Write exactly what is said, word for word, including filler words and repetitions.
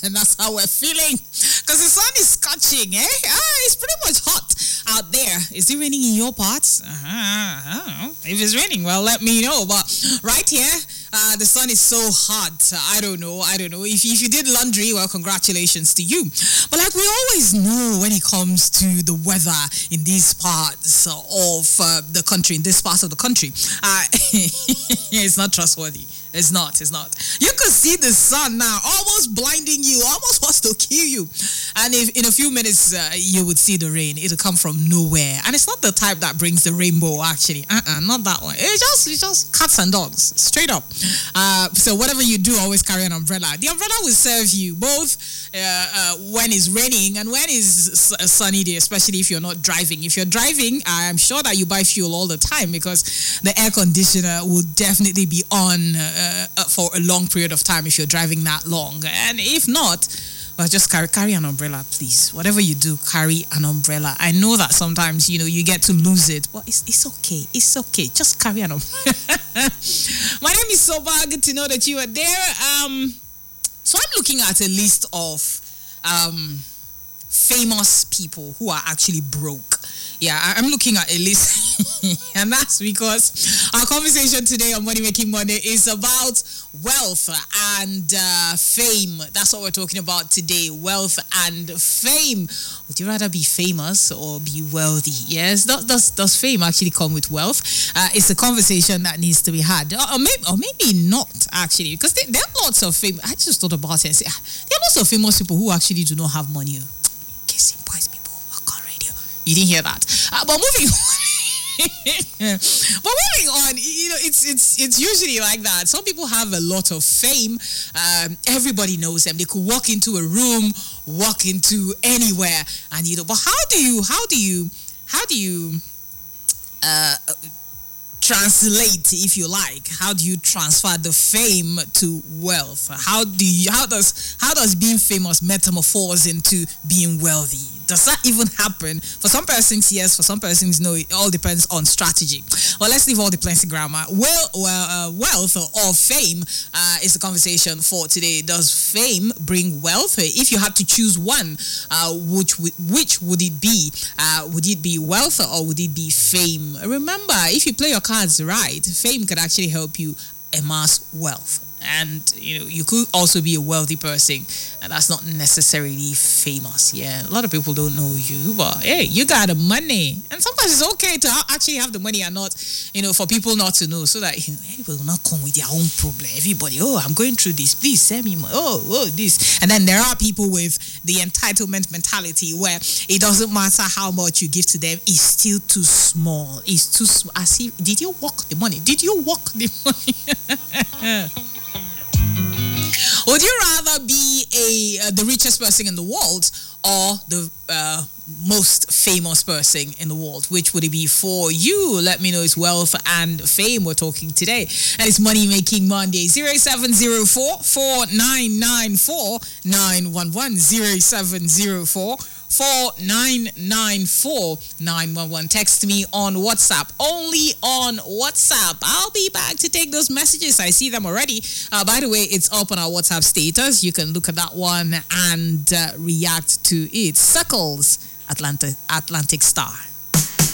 And that's how we're feeling. Because the sun is scorching, eh? Ah, it's pretty much hot out there. Is it raining in your parts? Uh-huh, I don't know. If it's raining, well, let me know. But right here, uh, the sun is so hot. I don't know. I don't know. If, if you did laundry, well, congratulations to you. But like we always know when it comes to the weather in these parts of uh, the country, in this part of the country, uh, it's not trustworthy. It's not, it's not. You could see the sun now almost blinding you, almost wants to kill you. And if in a few minutes uh, you would see the rain, it'll come from nowhere. And it's not the type that brings the rainbow, actually. Uh-uh, not that one. It's just, it's just cats and dogs, straight up. Uh, so whatever you do, always carry an umbrella. The umbrella will serve you both uh, uh, when it's raining and when it's a sunny day, especially if you're not driving. If you're driving, I'm sure that you buy fuel all the time because the air conditioner will definitely be on uh, Uh, for a long period of time if you're driving that long. And if not, well, just carry, carry an umbrella, please. Whatever you do, carry an umbrella. I know that sometimes, you know, you get to lose it, but it's, it's okay. It's okay. Just carry an umbrella. My name is Soba. Good to know that you are there. Um, so I'm looking at a list of um, famous people who are actually broke. Yeah, I'm looking at a list, and that's because our conversation today on Money Making Monday is about wealth and uh, fame. That's what we're talking about today, wealth and fame. Would you rather be famous or be wealthy? Yes, does, does, does fame actually come with wealth? Uh, it's a conversation that needs to be had. Or, or, maybe, or maybe not, actually, because there, there are lots of fame. I just thought about it and said, ah, there are lots of famous people who actually do not have money. Kissing boys, people. You didn't hear that. Uh, but moving on. But moving on, you know, it's it's it's usually like that. Some people have a lot of fame. Um, everybody knows them. They could walk into a room, walk into anywhere, and you know. But how do you how do you how do you uh, translate, if you like? How do you transfer the fame to wealth? How do you how does how does being famous metamorphose into being wealthy? Does that even happen? For some persons, yes. For some persons, no. It all depends on strategy. Well, let's leave all the plenty grammar. Well, well uh, wealth or fame uh, is the conversation for today. Does fame bring wealth? If you had to choose one, uh, which which would it be? Uh, would it be wealth or would it be fame? Remember, if you play your cards right, fame could actually help you amass wealth. And you know, you could also be a wealthy person, and that's not necessarily famous. Yeah, a lot of people don't know you, but hey, you got the money, and sometimes it's okay to ha- actually have the money and not, you know, for people not to know, so that you know, people will not come with their own problem. Everybody, oh, I'm going through this, please send me money. Oh, oh, this, and then there are people with the entitlement mentality where it doesn't matter how much you give to them, it's still too small. It's too small. As if, did you walk the money? Did you walk the money? Would you rather be a uh, the richest person in the world or the uh, most famous person in the world? Which would it be for you? Let me know. It's wealth and fame we're talking today. And it's Money Making Monday. zero seven zero four, four nine nine four, nine one one. zero seven zero four, four nine nine four, nine one one. Text me on WhatsApp. Only on WhatsApp. I'll be back to take those messages. I see them already. Uh, by the way, it's up on our WhatsApp status. You can look at that one and uh, react to it. Circles, Atlantic, Atlantic Star.